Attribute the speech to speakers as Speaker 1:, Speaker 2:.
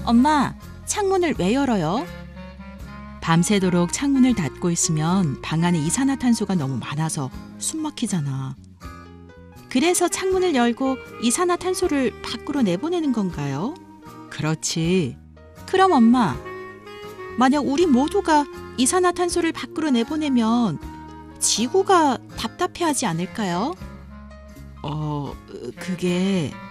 Speaker 1: 엄마, 창문을 왜 열어요? 밤새도록 창문을 닫고 있으면 방 안에 이산화탄소가 너무 많아서 숨 막히잖아. 그래서 창문을 열고 이산화탄소를 밖으로 내보내는 건가요? 그렇지. 그럼 엄마, 만약 우리 모두가 이산화탄소를 밖으로 내보내면 지구가 답답해하지 않을까요? 그게